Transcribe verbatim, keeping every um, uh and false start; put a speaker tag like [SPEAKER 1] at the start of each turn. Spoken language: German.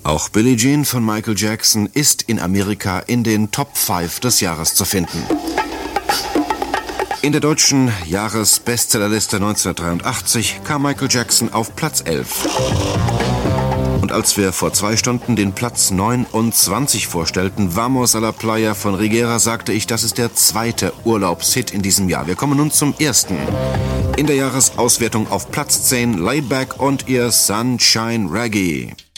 [SPEAKER 1] Auch Billie Jean von Michael Jackson ist in Amerika in den Top fünf des Jahres zu finden. In der deutschen Jahresbestsellerliste neunzehnhundertdreiundachtzig kam Michael Jackson auf Platz elf. Und als wir vor zwei Stunden den Platz neunundzwanzig vorstellten, Vamos a la Playa von Rigera, sagte ich, das ist der zweite Urlaubshit in diesem Jahr. Wir kommen nun zum ersten. In der Jahresauswertung auf Platz zehn, Layback und ihr Sunshine Reggae.